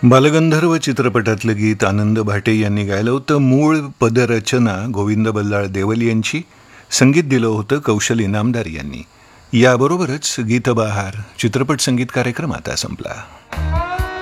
बालगंधर्व चित्रपटातलं गीत आनंद भाटे यांनी गायलं होतं. मूळ पदरचना गोविंद बल्लाळ देवल यांची, संगीत दिलं होतं कौशल इनामदार यांनी. याबरोबरच गीतबहार चित्रपट संगीत कार्यक्रम आता संपला.